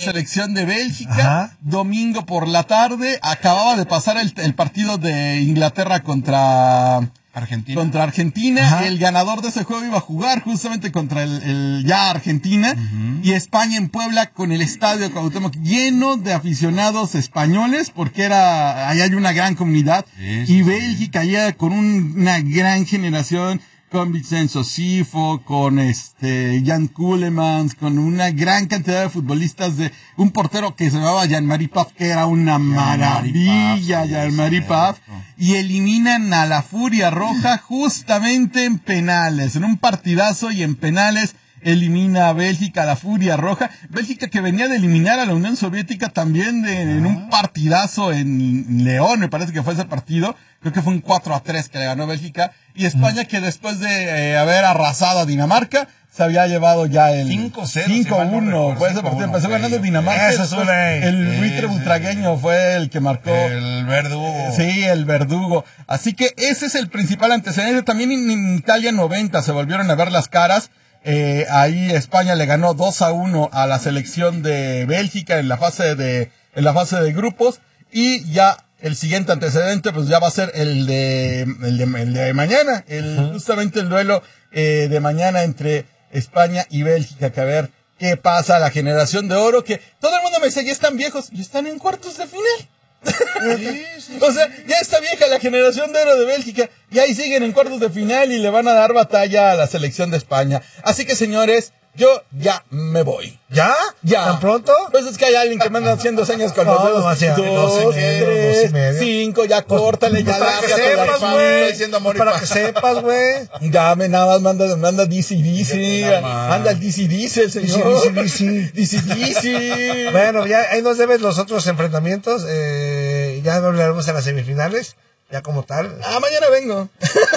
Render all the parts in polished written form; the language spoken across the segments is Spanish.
selección de Bélgica. Domingo por la tarde. Acababa de pasar el partido de Inglaterra contra Argentina. El ganador de ese juego iba a jugar justamente contra el ya Argentina. Y España en Puebla con el estadio Cuauhtémoc lleno de aficionados españoles, porque ahí hay una gran comunidad. Y Bélgica ya con una gran generación, con Vincenzo Sifo, con Jan Koelemans, con una gran cantidad de futbolistas, de un portero que se llamaba Jean-Marie Paf, que era una maravilla, Jean-Marie Paf, y eliminan a la Furia Roja justamente en penales, en un partidazo, y en penales elimina a Bélgica, a la Furia Roja. Bélgica que venía de eliminar a la Unión Soviética también en un partidazo en León, me parece que fue ese partido. Creo que fue un 4-3 que le ganó Bélgica. Y España que después de haber arrasado a Dinamarca, se había llevado ya el 5-1. Fue ese partido. Empezó ganando Dinamarca. El buitre butragueño fue el que marcó. El verdugo. Sí, el verdugo. Así que ese es el principal antecedente. También en Italia 90 se volvieron a ver las caras. Ahí España le ganó 2-1 a la selección de Bélgica en la fase de grupos. Y ya el siguiente antecedente pues ya va a ser el de mañana, justamente el duelo de mañana entre España y Bélgica, que a ver qué pasa. La generación de oro, que todo el mundo me dice, ya están viejos, y están en cuartos de final. O sea, ya está vieja la generación de oro de Bélgica, y ahí siguen en cuartos de final y le van a dar batalla a la selección de España. Así que, señores, yo ya me voy. ¿Ya? Ya. ¿Tan pronto? Pues es que hay alguien que me anda haciendo señas con los dedos. 2, 3, 5, ya córtale, ya para que sepas, güey. Para que sepas, güey. Dame, nada más manda DC. Anda el DC el señor. DC. Bueno, ya ahí nos debes los otros enfrentamientos. Ya hablaremos en las semifinales. Ya como tal. Mañana vengo.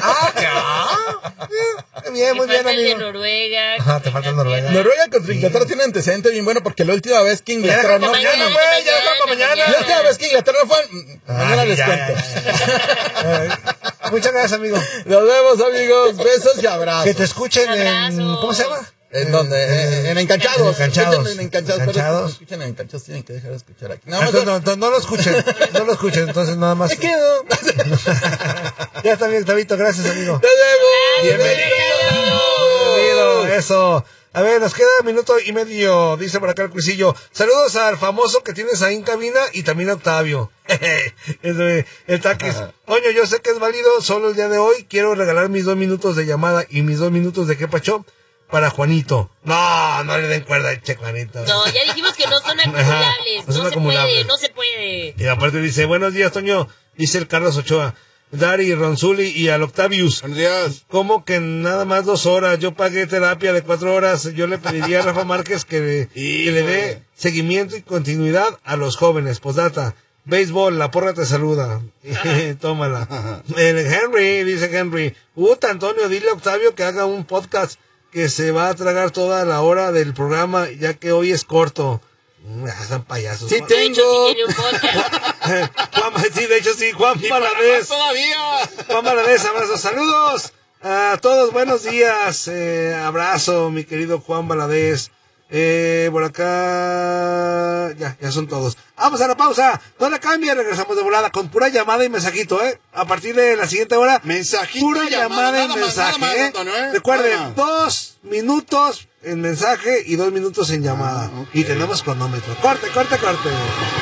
Bien, muy bien, amigo. De Noruega. Te falta Noruega. Noruega contra Inglaterra tiene antecedente bien bueno, porque la última vez que Inglaterra no... mañana, güey, ya está para mañana. La última vez que Inglaterra fue... Mañana les cuento. Muchas gracias, amigo. Nos vemos, amigos. Besos y abrazos. Que te escuchen en... ¿Cómo se llama? ¿En dónde? En Encanchados. Encanchados. En Encanchados. Escuchen en Encanchados, tienen que dejar de escuchar aquí. No lo escuchen. No lo escuchen, entonces nada más. Me quedo. Ya está bien, Octavito. Gracias, amigo. Nos vemos. Bienvenido. Eso. A ver, nos queda 1 minuto y medio, dice por acá el Cuisillo. Saludos al famoso que tienes ahí en cabina y también a Octavio. El Taquis. Oye, yo sé que es válido, solo el día de hoy quiero regalar mis 2 minutos de llamada y mis 2 minutos de qué pacho para Juanito. No le den cuerda, Juanito. No, ya dijimos que no son acumulables. No se puede. Y aparte dice, buenos días, Toño. Dice el Carlos Ochoa. Dari, Ronzuli y al Octavius. Buenos días. ¿Cómo que nada más 2 horas? Yo pagué terapia de 4 horas. Yo le pediría a Rafa Márquez que le dé seguimiento y continuidad a los jóvenes. Postdata. Béisbol, la porra te saluda. Tómala. Henry, dice Henry. Antonio, dile a Octavio que haga un podcast que se va a tragar toda la hora del programa, ya que hoy es corto. Están payasos. Sí, tengo. Sí, de hecho sí, Juan Valadez. Juan Valadez, abrazos, saludos a todos, buenos días. Abrazo, mi querido Juan Valadez. Por acá, ya son todos. Vamos a la pausa, no le cambie, regresamos de volada con pura llamada y mensajito, a partir de la siguiente hora, mensajito, pura llamada y mensaje, Recuerden, 2 minutos en mensaje y 2 minutos en llamada. Y tenemos cronómetro. Corte.